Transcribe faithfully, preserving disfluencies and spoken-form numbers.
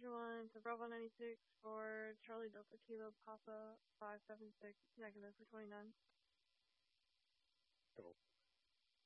Leisure one to Bravo ninety-six for Charlie Delta Kilo Papa five seven six, negative for twenty-nine. Cool.